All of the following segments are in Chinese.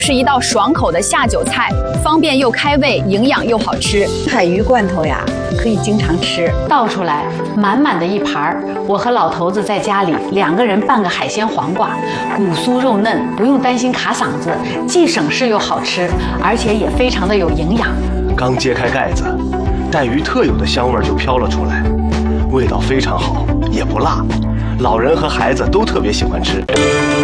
是一道爽口的下酒菜，方便又开胃，营养又好吃。 海鱼罐头呀，可以经常吃。 倒出来满满的一盘，我和老头子在家里2个人拌个海鲜黄瓜，骨酥肉嫩，不用担心卡嗓子，既省事又好吃，而且也非常的有营养。 刚揭开盖子，带鱼特有的香味就飘了出来，味道非常好，也不辣，老人和孩子都特别喜欢吃。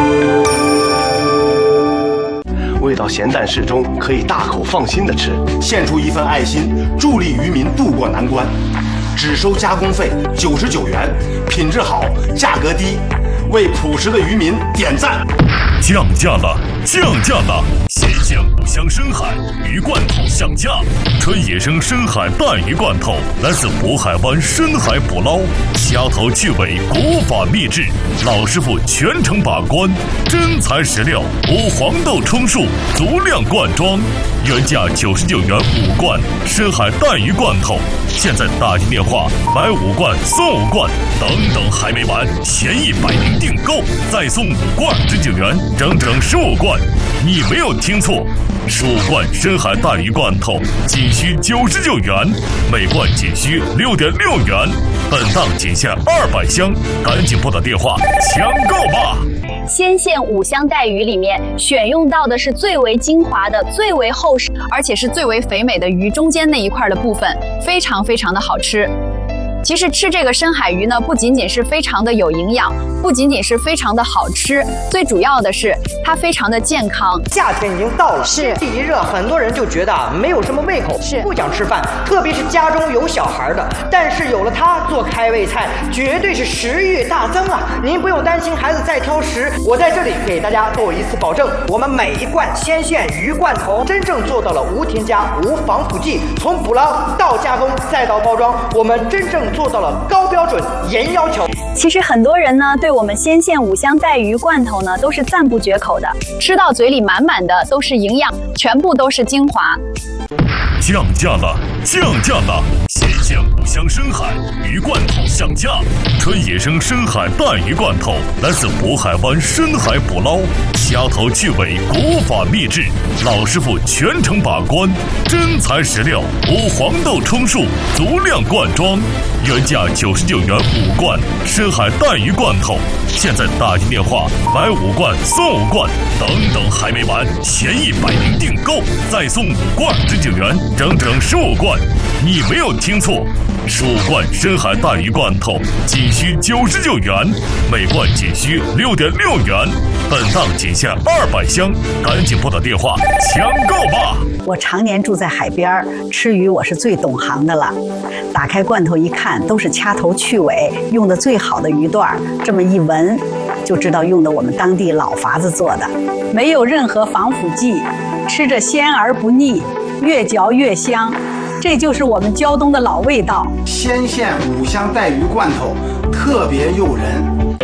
味道咸淡适中，可以大口放心的吃。 献出一份爱心，助力渔民渡过难关，只收加工费99元，品质好，价格低，为朴实的渔民点赞。 降价了，降价了！鲜鲜五香深海鱼罐头上架，纯野生深海带鱼罐头，来自渤海湾深海捕捞，虾头去尾，古法秘制，老师傅全程把关，真材实料，无黄豆充数，足量罐装，原价99元5罐深海带鱼罐头，现在打进电话买5罐送5罐，等还没完，前100名订购再送5罐19元，整15罐。你没有听错，15罐深海带鱼罐头仅需99元，每罐仅需6.6元，本档仅限200箱，赶紧拨打电话抢购吧！ 鲜馅五香带鱼里面选用到的是最为精华的、最为厚实，而且是最为肥美的鱼中间那一块的部分，非常的好吃。其实吃这个深海鱼呢，不仅仅是非常的有营养，不仅仅是非常的好吃，最主要的是它非常的健康。 夏天已经到了， 是天气一热，很多人就觉得没有什么胃口， 是不想吃饭，特别是家中有小孩的。但是有了它做开胃菜，绝对是食欲大增啊！您不用担心孩子再挑食，我在这里给大家做一次保证，我们每一罐鲜馅鱼罐头真正做到了无添加、无防腐剂，从捕捞到加工再到包装，我们真正做到了高标准、严要求。 其实很多人呢，对我们鲜馅五香带鱼罐头呢，都是赞不绝口的，吃到嘴里满满的都是营养，全部都是精华。 降价了，降价了！鲜馅五香深海鱼罐头上架，纯野生深海带鱼罐头，来自渤海湾深海捕捞，虾头去尾，古法秘制，老师傅全程把关，真材实料，无黄豆充数，足量罐装，原价99元5罐深海带鱼罐头，现在打进电话买5罐送5罐，等还没完，前100名订购再送5罐19元，整15罐。你没有听错，15罐深海带鱼罐头仅需99元，每罐仅需6.6元，本档仅限200箱，赶紧拨打电话抢购吧！ 我常年住在海边，吃鱼我是最懂行的了。打开罐头一看，都是掐头去尾，用的最好的鱼段，这么一闻就知道用的我们当地老法子做的，没有任何防腐剂，吃着鲜而不腻，越嚼越香。这就是我们胶东的老味道。 鲜馅五香带鱼罐头特别诱人，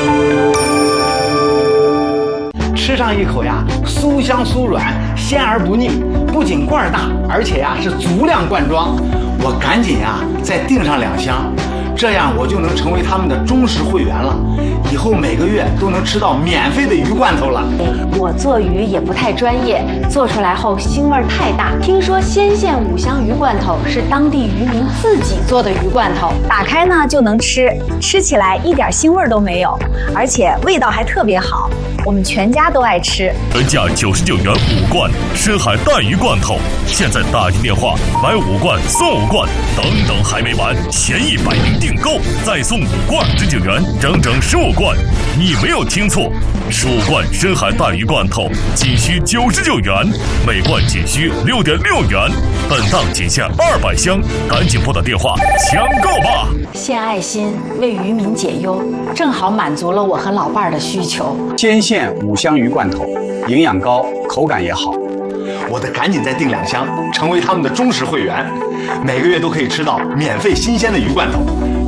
吃上一口呀，酥香酥软，鲜而不腻。不仅罐大，而且呀是足量罐装。我赶紧呀再订上2箱，这样我就能成为他们的忠实会员了。以后每个月都能吃到免费的鱼罐头了。 我做鱼也不太专业，做出来后腥味太大。听说鲜馅五香鱼罐头是当地渔民自己做的鱼罐头， 打开呢就能吃，吃起来一点腥味都没有，而且味道还特别好，我们全家都爱吃。 原价99元5罐深海带鱼罐头，现在打进电话买5罐送5罐，等还没完，前100名订购再送5罐19元，整15罐。你没有听错，15罐深海带鱼罐头仅需99元，每罐仅需6.6元，本档仅限200箱，赶紧拨打电话抢购吧！ 献爱心，为渔民解忧，正好满足了我和老伴儿的需求。 鲜馅五香鱼罐头，营养高，口感也好。 我得赶紧再订2箱，成为他们的忠实会员，每个月都可以吃到免费新鲜的鱼罐头，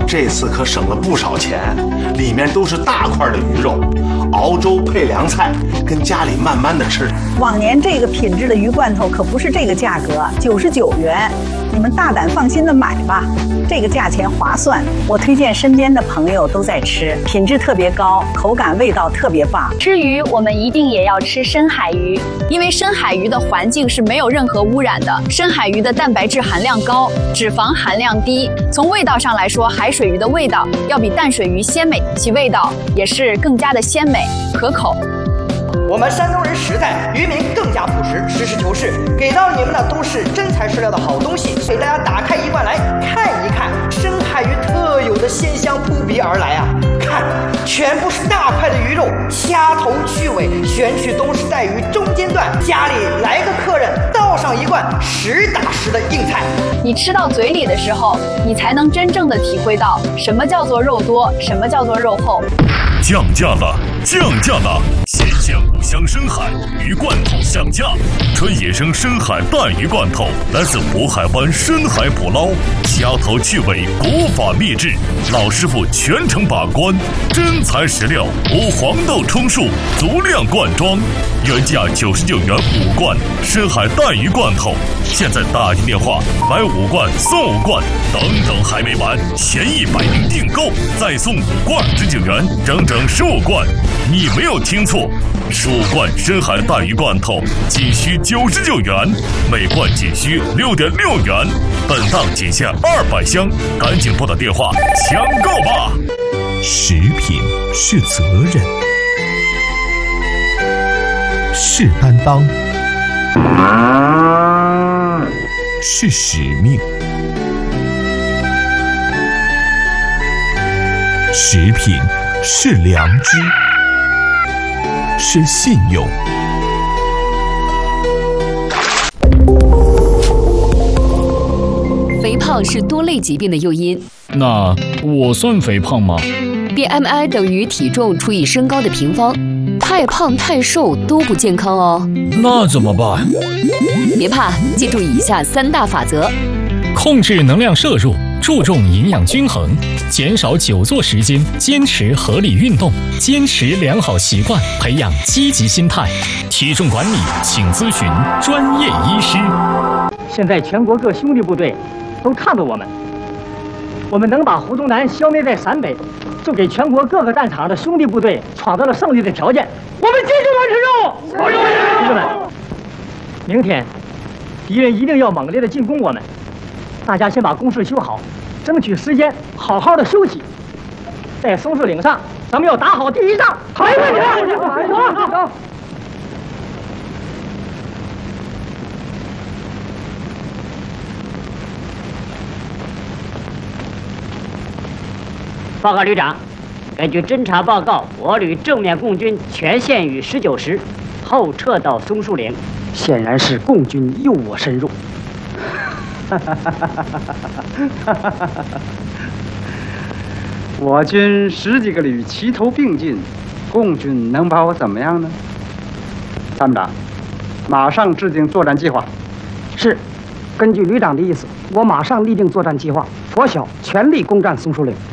这次可省了不少钱，里面都是大块的鱼肉，熬粥配凉菜，跟家里慢慢的吃。 往年这个品质的鱼罐头可不是这个价格，99元。你们大胆放心的买吧，这个价钱划算。我推荐身边的朋友都在吃，品质特别高，口感味道特别棒。 吃鱼，我们一定也要吃深海鱼，因为深海鱼的环境是没有任何污染的。深海鱼的蛋白质含量高，脂肪含量低。从味道上来说，海水鱼的味道要比淡水鱼鲜美，其味道也是更加的鲜美可口。 我们山东人实在，渔民更加朴实，实事求是，给到你们的都是真材实料的好东西。给大家打开一罐来看一看，深海鱼特有的鲜香扑鼻而来啊！看，全部是大块的鱼肉，掐头去尾，选取都是带鱼中间段。家里来个客人，倒上一罐实打实的硬菜。 你吃到嘴里的时候，你才能真正的体会到什么叫做肉多，什么叫做肉厚。 降价了，降价了！鲜鲜五香深海鱼罐头降价，纯野生深海带鱼罐头，来自渤海湾深海捕捞，掐头去尾，国法秘制，老师傅全程把关，真材实料，无黄豆充数，足量罐装，原价99元5罐深海带鱼罐头，现在打进电话买5罐送5罐，等还没完，前100名订购再送5罐19元，整整15罐，你没有听错，15罐深海带鱼罐头仅需99元，每罐仅需6.6元，本档仅限200箱，赶紧拨打电话抢购吧！ 食品是责任，是担当，是使命。食品是良知，是信用。 肥胖是多类疾病的诱因。 那我算肥胖吗？ BMI 等于体重除以身高的平方，太胖太瘦都不健康哦。 那怎么办？ 别怕，记住以下3大法则： 控制能量摄入，注重营养均衡，减少久坐时间，坚持合理运动，坚持良好习惯，培养积极心态。体重管理，请咨询专业医师。 现在全国各兄弟部队都看着我们，我们能把胡宗南消灭在陕北，就给全国各个战场的兄弟部队创造了胜利的条件。我们继续完成任务，同志们，明天敌人一定要猛烈的进攻我们，大家先把工事修好，争取时间好好的休息。在松树岭上，咱们要打好第一仗。好，没问题。走。 报告旅长，根据侦察报告，我旅正面共军全线于19时后撤到松树岭， 显然是共军诱我深入。 我军10几个旅齐头并进，共军能把我怎么样呢？参谋长，马上制定作战计划。 是，根据旅长的意思，我马上立定作战计划，拂晓全力攻占松树岭。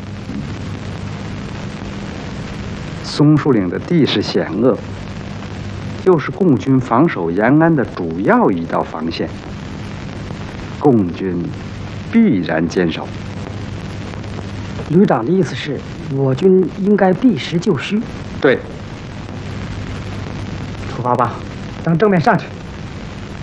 松树岭的地势险恶，又是共军防守延安的主要一道防线，共军必然坚守。 旅长的意思是，我军应该避实就虚。 对。 出发吧，咱正面上去。